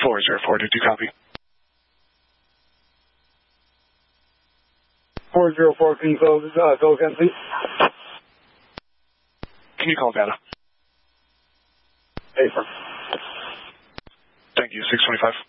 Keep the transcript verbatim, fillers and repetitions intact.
four zero four, did you copy? four zero four, can you call, uh, call again, please? Can you call data? Paper. Thank you, six twenty-five.